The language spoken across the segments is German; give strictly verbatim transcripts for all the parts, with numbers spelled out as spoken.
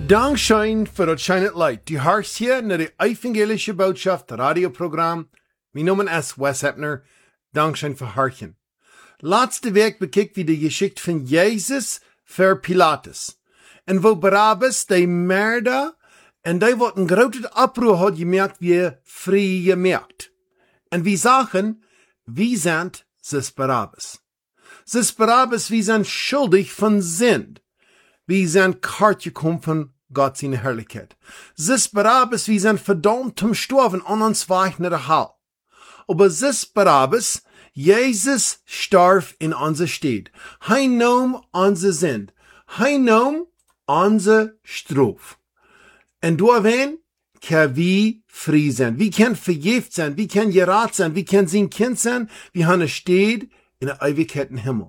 Dankschein für das schöne Leid. Du hörst hier nach der evangelische Botschaft Radioprogramm. Mein Name ist Wes Heppner. Dankschein für Hörchen. Letzte Week bekijkt wie die Geschichte von Jesus für Pilatus. En wo Barabbas, die Mörder, en die wat een grote Abbruch hat gemerkt, wie frei gemerkt. En wie sagen, wie sind sis Barabbas? Sis Barabbas, wie sind schuldig von Sünd. Wie sind kart gekommen von Gott seine Herrlichkeit. Sis Barabbas, wie sind verdammt zum Sterben an uns weich nach der Hall. Aber sis Barabbas, Jesus starb in unser Stadt. Hij nahm unsere Sünd. Hij nahm unsere Strafe. Und durch kann wir frei sein. Wir können vergift sein. Wir können gerat sein. Wir können sein Kind sein. Wir haben steht in der Ewigkeit im Himmel.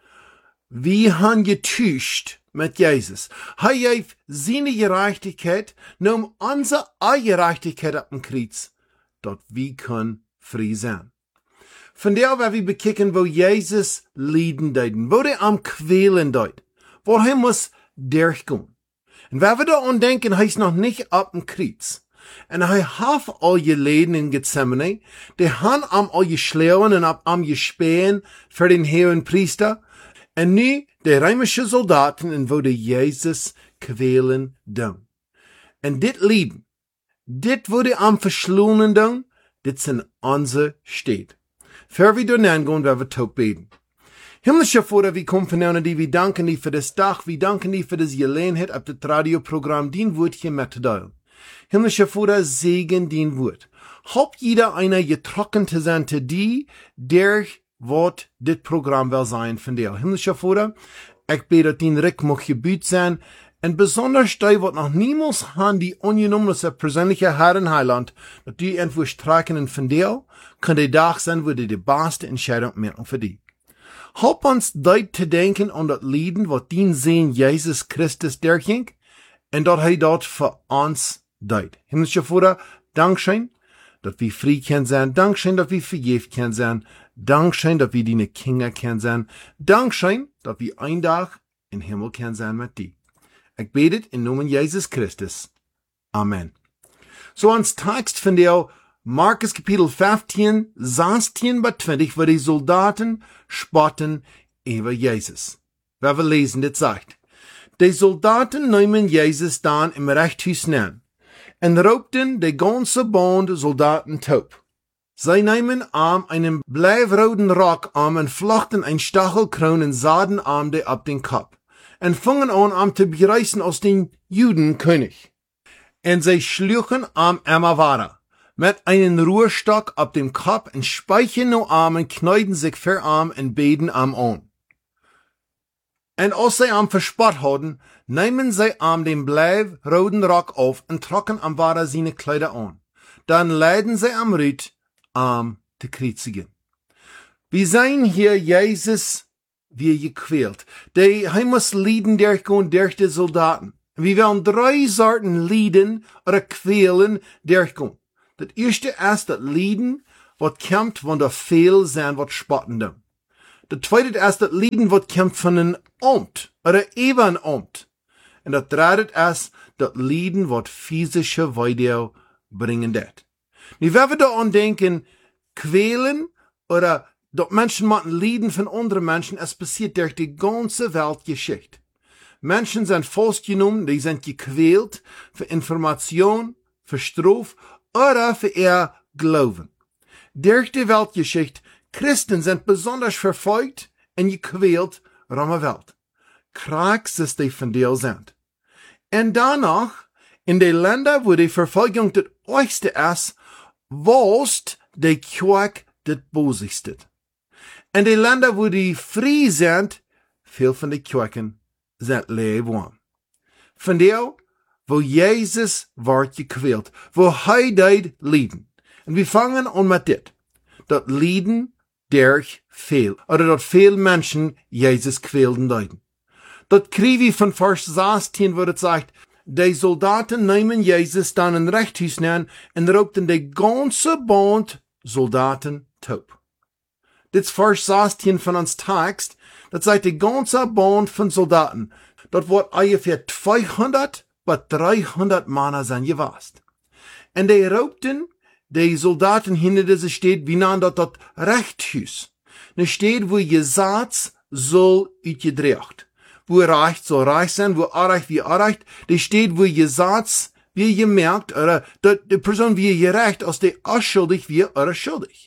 Wir haben getäuscht mit Jesus. Er hat seine Gerechtigkeit, nahm unsere Gerechtigkeit ab dem Kreuz, dort wir können frei sein. Von der, wenn wir bekicken, wo Jesus leiden deuten, wo der am quälen deut, wo er muss durchgehen. Und wenn wir da an denken, er ist noch nicht ab dem Kreuz. Und er hat all geleden in Gethsemane, der han am all geschlagen und ab am gespähen für den Herrn Priester. Und nu, die römische Soldaten, und wo der Jesus quälen doen. Und dit Leben, dit wo der am verschlungen doen, dit sind unsere Städte. Für wir dann angehen, werden wir tot beten. Himmlischer Vater, wir kommen von dir, wir danken dir für das Dach, wir danken dir für das Gelegenheit, auf das Radioprogramm, dein Wort hier mitzuteilen. Himmlischer Vater, segen dein Wort. Haupt jeder einer getrocken zu sein, zu dir, der wat dit Programm will sein von dir. Himmlischer Vater, ich bete, dass dein Reck mag gebüht sein, und besonders die, wat noch niemals han die ungenommene persönliche Herren Heiland, dass die irgendwo strecken von dir, kann der Tag sein, wo die die beste Entscheidung machen für die. Help uns dort zu denken an das Lieden, wat dein Sehen Jesus Christus durchging, und dass er dort für uns dort. Himmlischer Vater, Dankeschön, dass wir frei können sein, Dankeschön, dass wir vergeben können sein, Dankeschön, dass wir deine Kinder können sein, Dankeschön, dass wir ein Tag im Himmel können sein mit dir. Ich bete in Namen Jesus Christus. Amen. So ans Text von der Markus Kapitel fünfzehn, sechzehn bis zwanzig, wo die Soldaten spotten über Jesus. Wer wir lesen, das sagt. Die Soldaten nehmen Jesus dann im Rechthaus nehmen und raubten die ganze Band Soldaten taub. Sie nehmen am einen bleivroten Rock am und flochten ein Stachelkron und saden am de ab den Kopf und fangen an am zu bereißen aus den Judenkönig. Und sie schluchen am Amavara mit einem Ruhrstock ab dem Kopf und speichen no am und kneiden sich für am und beten am an. Und als sie am verspott hatten, nehmen sie am den bleivroten Rock auf und trocken am Vara seine Kleider an. Dann leiden sie am Ried am zu kreuzigen. Wir sehen hier Jesus, wie er gequält. Der, er muss Lieden durchgehen durch die Soldaten. Wir werden drei Sorten Lieden oder quälen durchgehen. Das erste ist das Lieden, was kommt, wenn der Fehl sein, was spotten da. Das zweite ist das Lieden, was kommt von einem Amt oder eben ein Amt. Und das dritte ist das Lieden, was physische Weide bringen det. Nu, wenn wir da an denken, quälen oder dass Menschen machen Lieden von anderen Menschen, es passiert durch die ganze Weltgeschichte. Menschen sind festgenommen, die sind gequält für Information, für Strafe oder für ihr Glauben. Durch die Weltgeschichte, Christen sind besonders verfolgt und gequält um die Welt. Kriegs ist die von dir sind. Und danach, in den Ländern, wo die Verfolgung das äußerste ist, wost die Kirche das Bosigste. In den Ländern, wo die frei sind, viel von den Kirchen sind leerwarm. Von der, wo Jesus wird gequält, wo er deit lieden. Und wir fangen an mit dit. Dat Lieden durch viel, oder dat viel Menschen Jesus quälten deuten. Dat krieg wir von Vers sechzehn, wo das sagt, die Soldaten nehmen Jesus dann in Rechthaus nehmen und raubten die ganze Band Soldaten taub. Dit Vers sechzehn von uns Text, das sagt die ganze Band von Soldaten. Dort wird ungefähr zweihundert bei dreihundert Manner sein gewast. En die raubten die Soldaten hinter diese steht, wie nahen dort dort Rechtshus. Ne steht, wo je Satz soll uitgedreigt. Wo reicht soll reich sein, wo arrecht wie arrecht. Die steht, wo je Satz wie je merkt, oder die Person wie gerecht, als die unschuldig wie oder schuldig.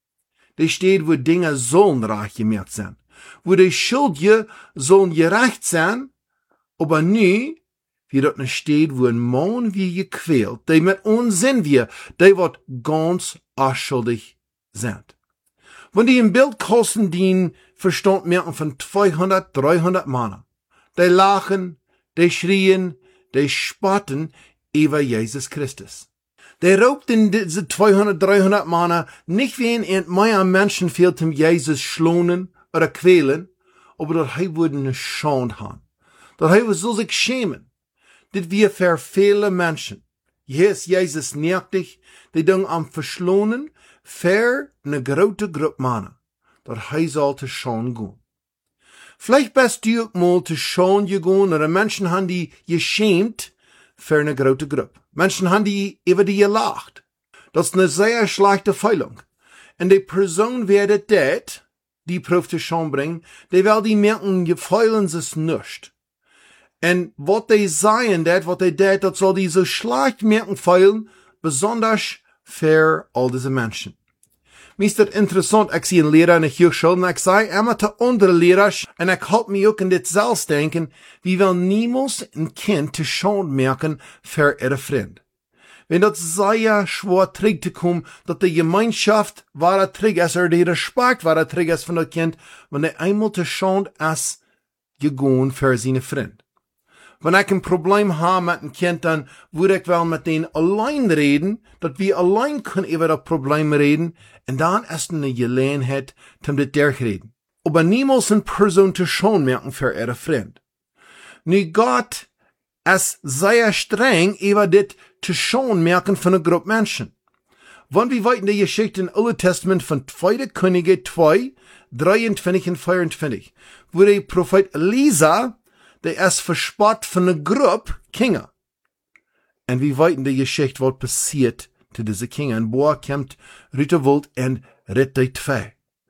Die steht, wo Dinge sollen reich gemerkt sein. Wo die Schuldige sollen gerecht sein, aber nie, wie dort ne steht, wo ein Mann wie gequält, die mit Unsinn wir, die wird ganz unschuldig sind. Wenn die im Bild kosten dienen, verstand merken von zweihundert, dreihundert Mann. Die lachen, die schrien, die spotten über Jesus Christus. Die raubten diese zweihundert, dreihundert Mann nicht wie ein mehr Menschen fehlt, um Jesus schlonen oder quälen, aber dort er würde eine Schande haben. Dort er soll sich schämen. Dit wir für viele Menschen. Hier ist Jesus nervig, die dung am verschlonen, für eine große Gruppe Männer. Dort er sollte schon gehen. Vielleicht bist du auch mal zu schon gegangen, oder Menschen haben die geschämt für eine große Gruppe. Menschen haben die über die gelacht. Das ist eine sehr schlechte Feilung. Und die Person wird das, die Prüf zu schon bringen, die will die merken, gefeilen es nicht. Und was die sagen, das, was die das, das soll die so schlecht merken feilen, besonders für all diese Menschen. Mir ist das interessant, ich sehe einen Lehrer in der Hochschule, und ich sage immer zu anderen Lehrern, und ich halte mich auch in das selbst denken, wie will niemals ein Kind zu Schande merken für ihre Freund. Wenn das sehr schwer trägt zu kommen, dass die Gemeinschaft war trägt ist, oder der Respekt war trägt ist von dem Kind, wenn er einmal zu Schande ist, gegangen für seine Freund. Wenn ich ein Problem habe mit einem Kind, dann würde ich wel mit denen allein reden, dass wir allein können über das Problem reden, und dann ist eine Gelegenheit, um das durchreden. Aber niemals eine Person zu schon merken für ihre Freund. Nu Gott ist sehr streng über das zu schon merken von einer Gruppe Menschen. Wenn wir weiter die Geschichte im Alten Testament von zweiter Könige zwei, dreiundzwanzig und vierundzwanzig, wo der Prophet Elisa der ist verspott von einer Gruppe Kinder. Und wie weit in der Geschichte was passiert zu diese Kinder. Und boah kommt Rütterwold und rettet die zwei.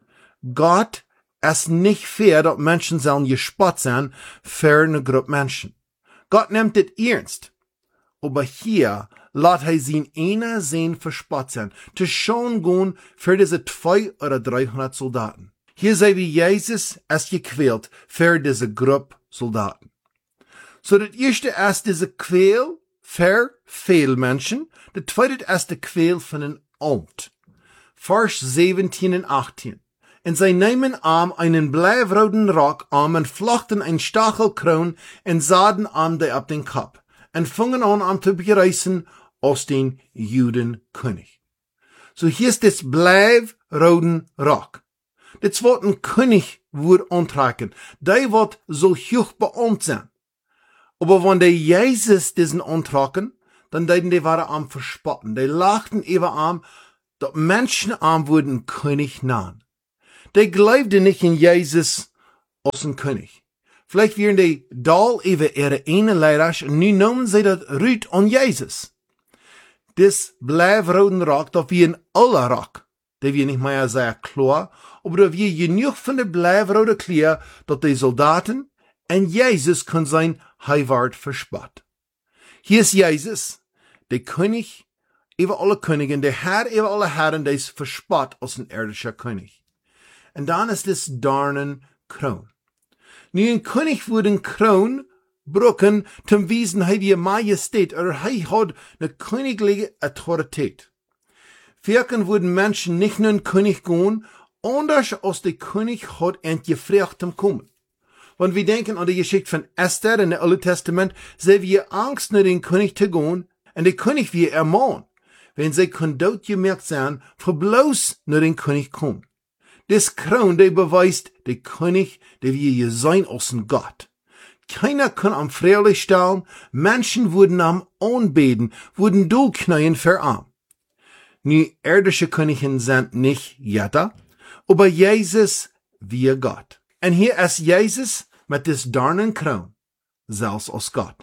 Gott ist nicht fair, dass Menschen sollen gespott sein für eine Gruppe Menschen. Gott nimmt das ernst. Aber hier lässt er sein einer sehen verspott sein. Zu schon gehen für diese zwei oder dreihundert Soldaten. Hier sei wie Jesus ist gequält für diese Gruppe Soldaten. So, das erste ist diese Quäl für viele Menschen. Das zweite ist die Quäl von einem Amt. Vers siebzehn und achtzehn. Und sie nehmen am einen bleiroten Rock am und flochten ein Stachelkron und sahen am der ab den Kopf und fingen an am zu bereißen aus den Judenkönig. So, hier ist das bleiroten Rock. Der zweite König wird antragen. Der wird so hoch beammt sein. Aber wenn die Jesus diesen antragen, dann deuten die waren am verspotten. Die lachten über am, dass Menschen am wurden König nahen. Die glaubten nicht in Jesus als ein König. Vielleicht wären die doll über ihre eine Leiders und nun nehmen sie das Rüt an Jesus. Das bleiroten Rock, das wie ein aller Rock. Der wir nicht mehr sehr klar, aber da wir genug von der bleiroten Kleider, dass die Soldaten und Jesus können sein Heiwart verspott. Hier ist Jesus, der König über alle Königen, der Herr über alle Herren, der ist verspott als ein irdischer König. Und dann ist das Dornenkron. Nu ein König würde ein Kron brücken, zum Wiesen, er wie Majestät, oder er hat eine königliche Autorität. Wirken würden Menschen nicht nur ein König gehen, anders als der König hat entgefragt zum Kommen. Wenn wir denken an die Geschichte von Esther in dem Alten Testament, sehen wir Angst, nur den König zu gehen, und der König wir ermahnen, wenn sie können dort gemerkt sein, für bloß nur den König kommen. Das Kron, der beweist, der König, der wir hier sein als ein Gott. Keiner kann am Freilicht stellen, Menschen wurden am anbeten, wurden durchknien für arm. Nu, irdische Königin sind nicht Jetta, aber Jesus wie Gott. Und hier ist Jesus mit des Dornenkron, selbst als Gott.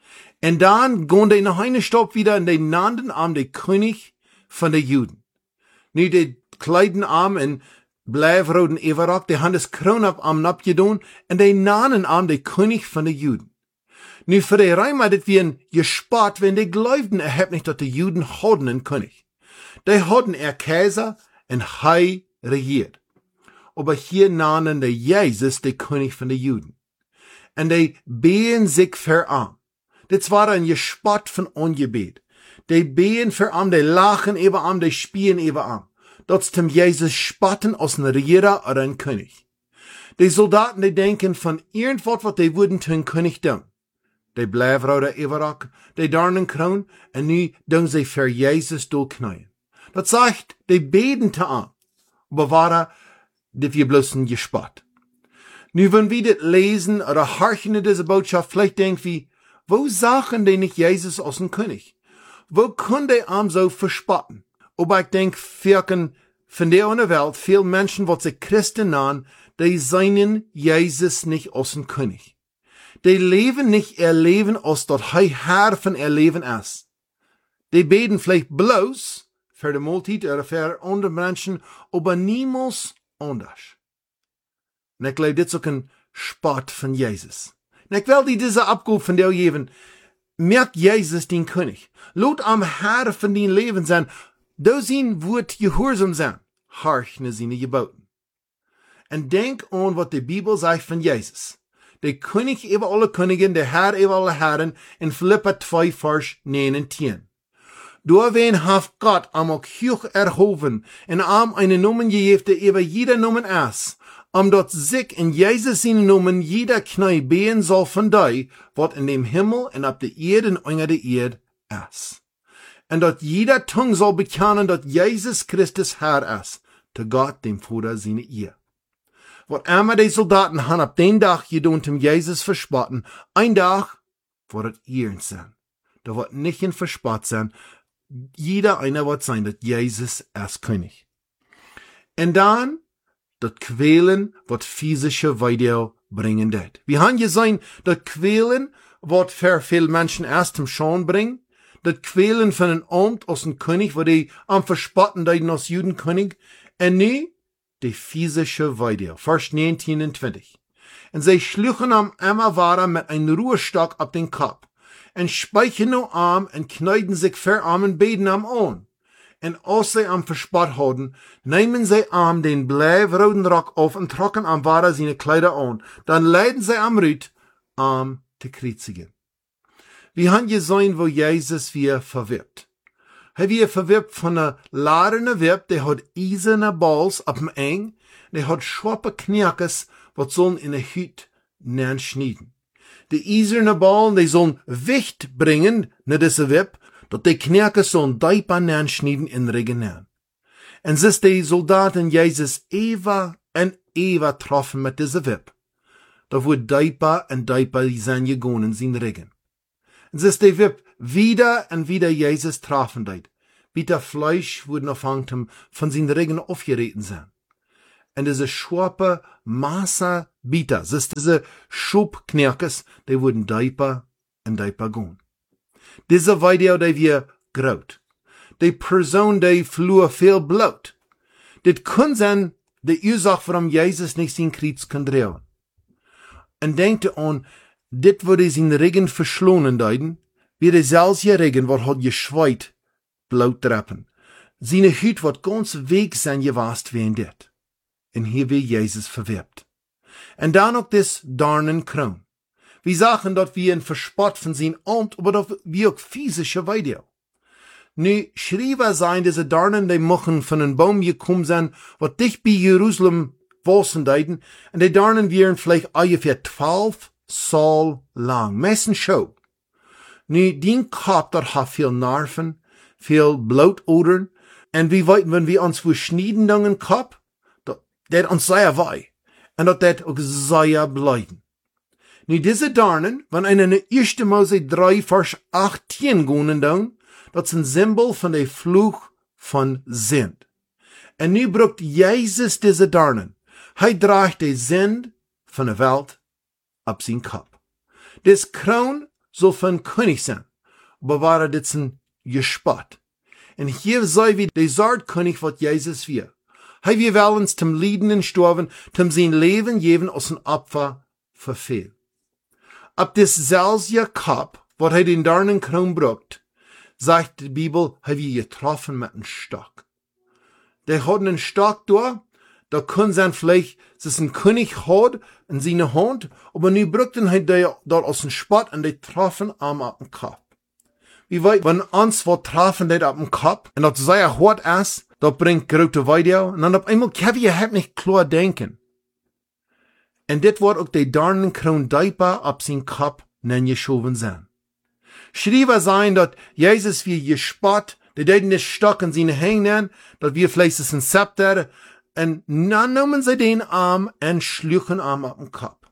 En dan gaan die nog een stap wieder en die nannten am de König van de Juden. Nu die kleiden am en blijfroden everak, die han des kroon op am napgedaan en die nannen am de König van de Juden. Nu voor de Römer dit wie een gespat, wenn die geloofden er hebt niet dat de Juden hadden een König. Die hadden er Kaiser en hij regiert. Aber hier nannen de Jezus de König van de Juden. En die been zich veram. Dit war een gespat van ongebed. Die been veram, die lachen even am, die spielen even am. Dat is dem Jezus spatten als een Regierer oder een König. Die Soldaten, die denken van irgendwas, wat die würden ten König doen. Die blijven ouder everak, die darnen kroon, en nu doen sie für Jezus doorknien. Dat sagt, die beten te aan. Aber war dit wir bloß ein gespat. Nu, wenn wir das lesen oder horchen in diese Botschaft, vielleicht denken wir, wo sagen die nicht Jesus als ein König? Wo können die am so verspotten? Aber ich denke, wirken von der in der Welt, viele Menschen, die sich Christen nennen, die seien Jesus nicht als ein König. Die leben nicht ihr Leben, als dort hij Herr von ihr Leben ist. Die beten vielleicht bloß für die Multit oder für andere Menschen, aber niemals anders. Und ich glaube, das ist auch ein Spott von Jesus. Und ich will dir diese Abgabe von dir geben. Merk Jesus den König. Laut am Herr von dein Leben sein. Da sein wird gehorsam sein. Horch ne seine Geboten. Und denk an, was die Bibel sagt von Jesus. Der König über alle Königen, der Herr über alle Herren, in Philippa zwei, Vers neun und zehn. Door wen haft Gott am ook hoog erhoven en am eine Nomen gegeben, der über jeder Nomen ist, am dort sich in Jesus seine Nomen jeder Knie behen soll von die, wat in dem Himmel en ab der Erde und unter der Erde ist. Und dort jeder Tung soll bekennen, dass Jesus Christus Herr ist, zu Gott dem Vater seine Ehe. Wat immer die Soldaten han ab den Tag gedont dem Jesus verspotten, ein Tag wird es ihren sein. Da wird nicht in verspott sein, jeder einer wird sein, dass Jesus ist König. Und dann, das Quälen wird physische Weide bringen det. Wir haben gesehen, das Quälen wird für viele Menschen erst zum Schauen bringen. Das Quälen von einem Amt aus dem König, wo die am Verspotten deuten als Judenkönig. Und nie die physische Weide. Vers neunzehn und zwanzig. Und sie schluchen am Emma mit einem Ruhestock ab den Kopf. En speichen no arm en kneiden sich ver arm en beden am on. En als sie am verspott houden, nehmen sie am den bleiwroden Rock auf en trocken am Wara seine Kleider an. Dann leiden sie am Rüt, am te kreuzigen. Wir haben gesehen, wo Jesus wir verwirbt. Hij wir verwirbt von einer ladene Wirb, der hat eiserne Balls ab dem Eng, der hat schwappe Kniakes, wat sollen in der Hüt nähen schnieden. Die eiserne Ballen, die sollen Wicht bringen, ne diese Wip, dat die Knerkes sollen Deipa nähen schnieden in Regen nähen. En sis die Soldaten Jesus Eva en Eva troffen mit diese Wip. Da wird Deipa en Deipa sein gegangen in sein Regen. En sis die Wip wieder en wieder Jesus trafen deit. Bitter Fleisch wurden aufhangtem von sein Regen aufgereten sein. En diese schwappe Massa Bieter, das ist diese Schubknerkes, die wurden Deiper en Deiper gehen. Diese Weide, die wir graut. Die Person, die flur viel blut. Dit kann sein, die Ursache, warum Jesus nicht sein Kreuz kann drehen. Und denkt an, dit würde sein Regen verschlonen deuten, wie der selbe Regen, wat hat geschweit, blut treppen. Seine Hüt wird ganz weg sein gewast wie in dit. En hier wird Jesus verwirbt. En dan ook des darnen kroon. Wir sagen, dass wir ein Verspott von sein Amt, aber dass wir auch physische Weide. Nu, schreiber sein, diese Darnen, die machen von einem Baum gekommen sind, was dicht bei Jerusalem wachsen deuten, und die Darnen wären vielleicht ungefähr zwölf Saal lang. Meistens schon. Nu, den Kopf, dort hat viel Nerven, viel Blutodern, und wir weiten, wenn wir uns verschnieden in den Kopf, dat ons sehr wei, en dat dat ook sehr bleiben. Nu diese Darnen, wenn einer in erste Mose drei, Vers achtzehn gehen down, dat is een Symbol von der Fluch von Sint. En nu brucht Jesus diese Darnen. Hij draagt die Sint von der Welt op zijn Kopf. Des Kroon soll von König sein, aber war er dit ein gespott. Und hier sei wie der Saartkönig, wat Jesus wir. Hei wir wollen uns zum Lieden und Storben, zum sein Leben geben aus dem Opfer verfehlen. Ab des selsia Kap, wat hei den Dornenkron brucht, sagt die Bibel, hei wir getroffen mit einem Stock. Der hat einen Stock da, da können sein vielleicht, dass ein König hat in seine Hand, aber nu brückten hei der dort aus dem Spott und der trafen am ab dem Kopf. Wie weit, wenn uns wat trafen der ab dem Kopf, und das sei er hart ist, das bringt grote Video, und dann auf einmal kann je halt nicht klar denken. Und dit wordt ook de Dornenkroon dichtbaar op zijn kop neergeschoven zijn. Schrijven zijn dat Jezus wie gespot, de deden de stok in zijn hängen, dat wir vielleicht ist ein Scepter, und dann nahmen sie den Arm und schlugen Arm auf den Kopf.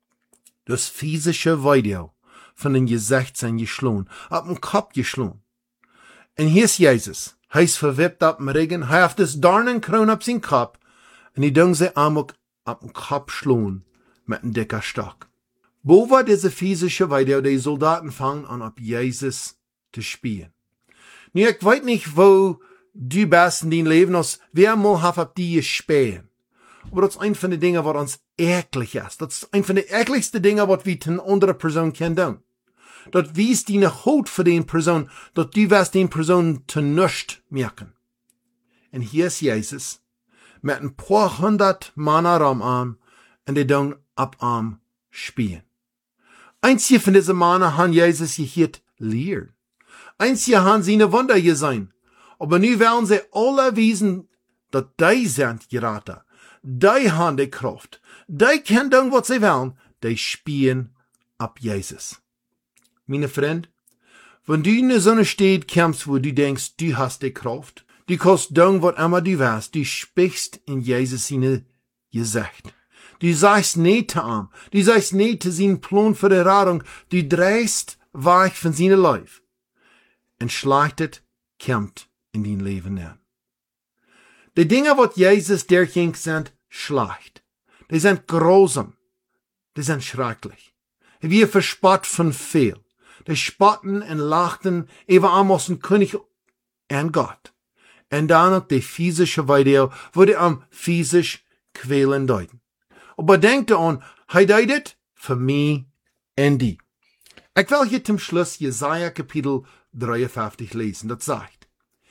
Das physische Video von den Gesicht sind geschlagen, auf den Kopf geschlagen. Und hier ist Jesus. Hij is verwippt op dem Regen, hij heeft das Dornenkroon op zijn Kopf, und die doen zijn Arm ook op den Kopf schlagen mit einem dicker Stock. Wo war diese physische Video, die Soldaten fangen an, auf Jesus zu spielen? Nu, ich weiß nicht, wo du bist in dein Leben, als wer mal hat auf die gespielt. Aber das ist ein von den Dingen, was uns eklig ist. Das ist ein von den ekligsten Dingen, was wir eine andere Person können tun. Dat wies die Haut für den Person, dat du wirst den Person zu nichts merken. Und hier ist Jesus, mit ein paar hundert Männer am Arm, und die dann ab Arm spielen. Einzige von diesen Männern haben Jesus gehört leer. Einzige haben seine Wunder gesehen. Aber nu wollen sie alle wiesen, dat die sind geraten. Die haben die Kraft. Die können tun, was sie wollen. Die spielen ab Jesus. Meine Freund, wenn du in der Sonne steht, kämpfst, wo du denkst, du hast die Kraft, du kannst tun, was immer du weißt, du sprichst in Jesus seine Gesicht. Du sagst nicht zu ihm, du sagst nicht zu seinem Plan für die Rettung, du drehst weich von seinem Leib. Und schlechtet kämpft in dein Leben an. Die Dinge, was Jesus derging sind, schlecht. Die sind grausam. Die sind schrecklich. Wir verspott von viel. Die spotten und lachten über Amos und König und Gott. Und dann noch die physische Video, wo die am physisch quälen deuten. Aber denkt an, hei deidet für mich und die. Ich will hier zum Schluss Jesaja Kapitel dreiundfünfzig lesen, das sagt: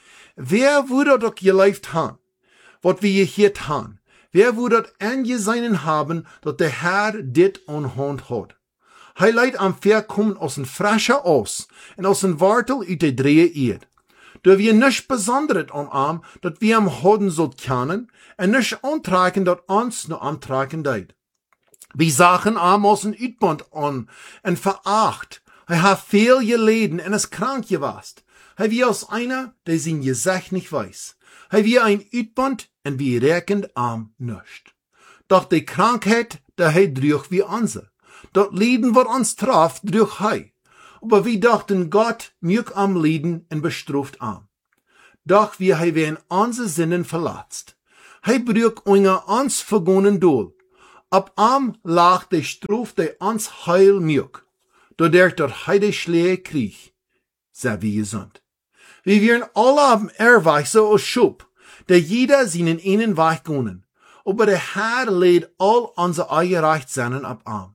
Wer würde doch gelebt haben, wat wir hier haben? Wer würde angesehen haben, dass der Herr dit an Hand hat? Hij leidt am Verkommen aus dem Frische aus und aus dem Wartel uit de drei Eid. Da wir nichts Besonderes an am, dat wir am Hoden sollt kennen, und nichts antreiken, dat uns nur antreiken deit. Wir sachen am aus dem Uitband an, und veracht. Hij hat viel geleden und ist krank gewast. Hij wie aus einer, der sein Gesicht nicht weiß. Hij wie ein Uitband, und wir recken am nicht. Doch die Krankheit, der hij drüch wie anse. Dat Leden wat ons traf, durch hei. Aber wir dachten, Gott mög am Leden und bestraft am. Doch wie hei wen onze Sinnen verlatzt. Hei brüch unger ons vergonnen doel. Ab am lag de Straf, de ons heil mög. Dodurch dat hei de Schläge krieg. Sei wie gesund. Wir wären alle am Erweich so aus Schub, der jeder seinen einen Weich gonnen. Aber der Herr lädt all unsere Eigenrechtseinen ab am.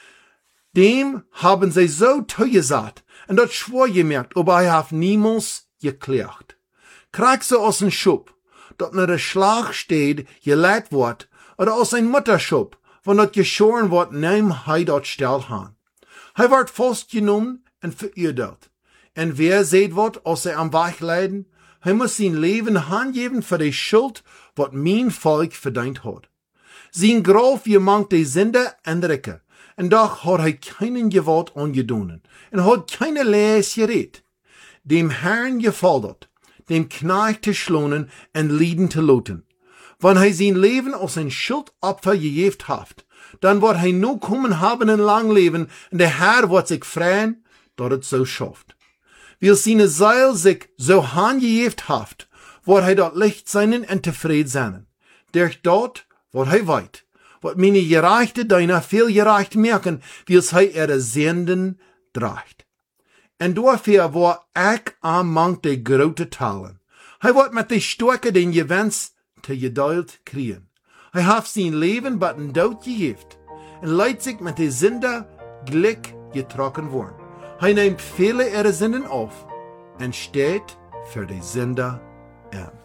Dem haben sie so zugesagt und dort schwor gemerkt, aber er hat niemals geklärt. Krieg so aus dem Schub, dort nur der Schlag steht, gelegt wird, oder aus ein Mutterschub, von dort geschoren wird, nehm hei dort stell han. Hei wird festgenommen und verurteilt. Und wer seht wird, aus er am Weich leiden, hei muss sein Leben hingeben für die Schuld, wat mein Volk verdient hat. Sein Graf gemangt die Sünde und Ricke. Und doch hat er keinen Gewalt angedonnen und hat keine Lees geredet. Dem Herrn gefällt, dem Knecht zu schlonen und Lieden zu loten. Wenn er sein Leben als ein Schuldopfer gegeben hat, dann wird er nur kommen haben ein lang Leben und der Herr wird sich freuen, dass es so schafft. Weil seine Seele sich so hingegeben hat, wird er dort Licht sein und zufrieden sein. Durch dort wird er weit. Wat meine gereichte deiner viel gereicht merken, wie es hei ihre Senden draagt. En dafür war ik aan de grote talen. Hij wordt met de stokken den je wens te geduld kriegen. Hij heeft zijn leven bij een dood gegeven en leidt zich met de zinde gelijk getrokken worden. Hij neemt viele ihrer Sünden auf en steht für die Sünder ein.